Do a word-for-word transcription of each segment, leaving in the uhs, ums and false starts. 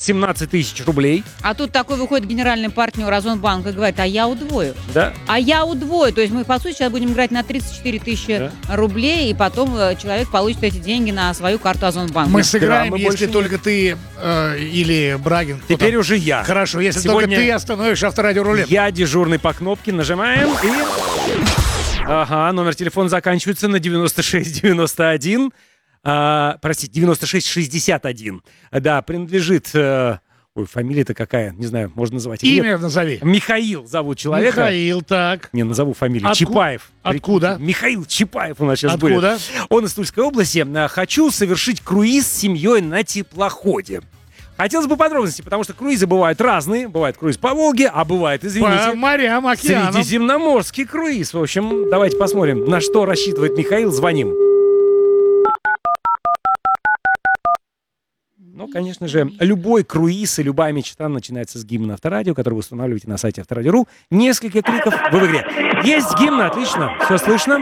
семнадцать тысяч рублей. А тут такой выходит генеральный партнер Озонбанка и говорит, а я удвою. Да. А я удвою. То есть мы, по сути, сейчас будем играть на тридцать четыре тысячи да. рублей, и потом человек получит эти деньги на свою карту Озонбанка. Мы сыграем, да, мы если не... только ты э, или Брагин. Теперь уже я. Хорошо, если Сегодня только ты остановишь авторадиорулетку. Я дежурный по кнопке, нажимаем и... Ага, номер телефона заканчивается на девяносто шесть девяносто один. А, простите, девяносто шесть шестьдесят один. Да, принадлежит... Э, ой, фамилия-то какая? Не знаю, можно называть. Имя Нет. назови. Михаил зовут человека. Михаил, так. Не, назову фамилию. Отку... Чапаев. Откуда? Михаил Чапаев у нас сейчас Откуда? будет. Он из Тульской области. Хочу совершить круиз с семьей на теплоходе. Хотелось бы подробностей, потому что круизы бывают разные. Бывает круиз по Волге, а бывает, извините, по морям, океанам. Средиземноморский круиз. В общем, давайте посмотрим, на что рассчитывает Михаил. Звоним. Ну, конечно же, любой круиз и любая мечта начинается с гимна Авторадио, который вы устанавливаете на сайте авторадио точка ру. Несколько кликов, вы в игре. Есть гимн, отлично. Все слышно?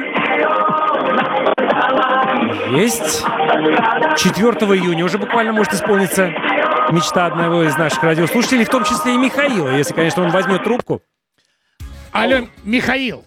Есть. четвёртого июня уже буквально может исполниться мечта одного из наших радиослушателей, в том числе и Михаила, если, конечно, он возьмет трубку. Алло, Михаил.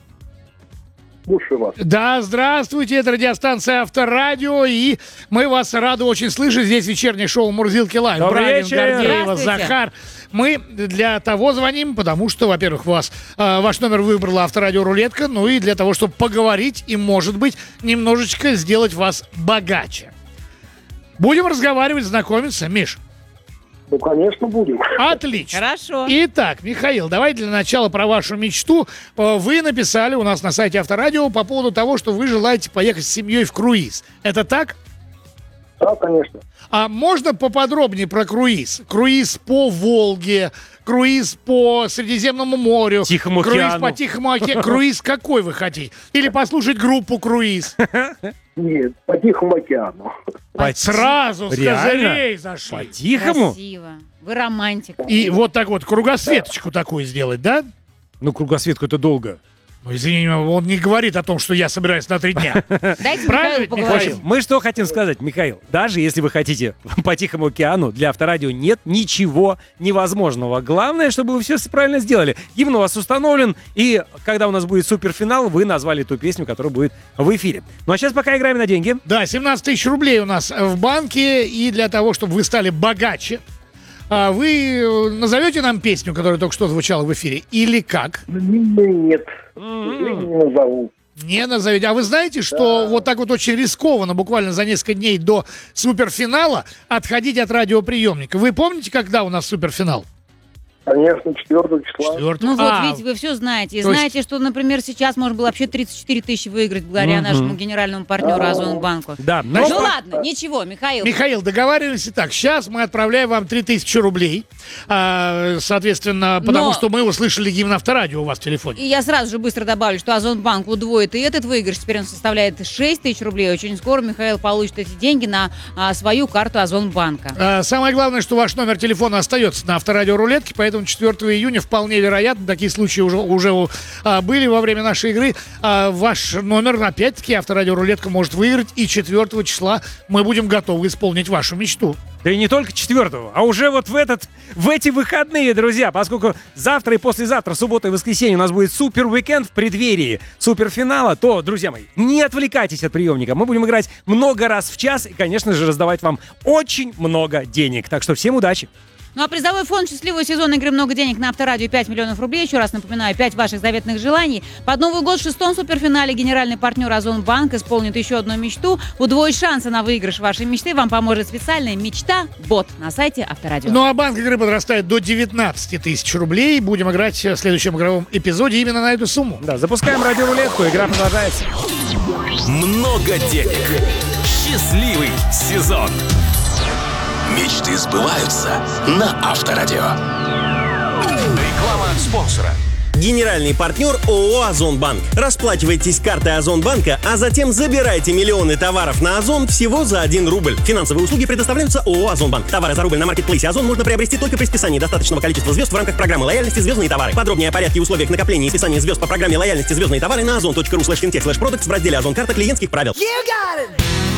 Слушаю вас. Да, здравствуйте, это радиостанция Авторадио, и мы вас рады очень слышать. Здесь вечернее шоу «Мурзилки Лайв». Брагин, Гордеева, Захар. Мы для того звоним, потому что, во-первых, вас, э, ваш номер выбрала Авторадио-рулетка, ну и для того, чтобы поговорить и, может быть, немножечко сделать вас богаче. Будем разговаривать, знакомиться, Миш? Ну, конечно, будем. Отлично. Хорошо. Итак, Михаил, давайте для начала про вашу мечту. Вы написали у нас на сайте Авторадио по поводу того, что вы желаете поехать с семьей в круиз. Это так? Да, конечно. А можно поподробнее про круиз? Круиз по Волге, круиз по Средиземному морю, Тихому круиз океану. по Тихому океану. Круиз какой вы хотите? Или послушать группу «Круиз»? Нет, по Тихому океану. По Сразу с Реально? козырей зашли. По-тихому? Красиво. Вы романтик. И вот так вот кругосветочку такую сделать, да? Ну, кругосветку это долго. Ну, извини, он не говорит о том, что я собираюсь на три дня. Дайте Правильно, Михаилу Михаил? В поговорить. общем, мы что хотим сказать, Михаил? Даже если вы хотите по Тихому океану, для Авторадио нет ничего невозможного. Главное, чтобы вы все правильно сделали. Гимн у вас установлен, и когда у нас будет суперфинал, вы назвали ту песню, которая будет в эфире. Ну а сейчас пока играем на деньги. Да, семнадцать тысяч рублей у нас в банке, и для того, чтобы вы стали богаче, а вы назовете нам песню, которая только что звучала в эфире, или как? Нет, не назову. Не назовете. А вы знаете, что вот так вот очень рискованно, буквально за несколько дней до суперфинала, отходить от радиоприемника? Вы помните, когда у нас суперфинал? Конечно, четвёртого числа. Четвертого. Ну вот, А, видите, вы все знаете. И то есть- знаете, что, например, сейчас можно было вообще тридцать четыре тысячи выиграть благодаря Мгм. нашему генеральному партнеру Озонбанку. Да, Ну но... ладно, ничего, Михаил. Михаил, договариваемся так. Сейчас мы отправляем вам три тысячи рублей. А, соответственно, потому Но- что мы услышали гимн Авторадио у вас в телефоне. И я сразу же быстро добавлю, что Озонбанк удвоит и этот выигрыш. Теперь он составляет шесть тысяч рублей. Очень скоро Михаил получит эти деньги на а, свою карту Озонбанка. А, самое главное, что ваш номер телефона остается на Авторадио-рулетке, поэтому четвёртого июня вполне вероятно, такие случаи уже, уже а, были во время нашей игры, а, ваш номер, опять-таки, Авторадио-рулетка может выиграть, и четвёртого числа мы будем готовы исполнить вашу мечту. Да и не только четвертого, а уже вот в, этот, в эти выходные, друзья, поскольку завтра и послезавтра, суббота и воскресенье, у нас будет супер-уикенд в преддверии суперфинала, то, друзья мои, не отвлекайтесь от приемника. Мы будем играть много раз в час и, конечно же, раздавать вам очень много денег. Так что всем удачи! Ну а призовой фонд «Счастливого сезона игры «Много денег» на Авторадио пять миллионов рублей. Еще раз напоминаю, пять ваших заветных желаний. Под Новый год в шестом суперфинале генеральный партнер Озонбанк исполнит еще одну мечту. Удвоить шансы на выигрыш вашей мечты вам поможет специальная мечта-бот на сайте Авторадио. Ну а банк игры подрастает до девятнадцати тысяч рублей. Будем играть в следующем игровом эпизоде именно на эту сумму. Да, запускаем радиорулетку, игра продолжается. Много денег. Счастливый сезон. Мечты сбываются на Авторадио. Реклама спонсора. Генеральный партнер ООО «Озонбанк». Расплачивайтесь картой Озонбанка, а затем забирайте миллионы товаров на Озон всего за один рубль. Финансовые услуги предоставляются ООО «Озонбанк». Товары за рубль на маркетплейсе Озон можно приобрести только при списании достаточного количества звезд в рамках программы лояльности «Звездные товары». Подробнее о порядке и условиях накопления и списания звезд по программе лояльности «Звездные товары» на озон точка ру слэш финтех слэш продуктс в разделе «Озон карта клиентских правил». You got it.